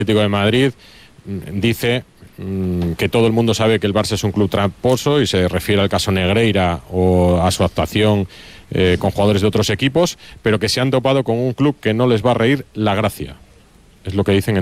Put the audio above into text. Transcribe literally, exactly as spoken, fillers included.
Atlético de Madrid dice mmm, que todo el mundo sabe que el Barça es un club tramposo y se refiere al caso Negreira o a su actuación eh, con jugadores de otros equipos, pero que se han topado con un club que no les va a reír la gracia. Es lo que dicen en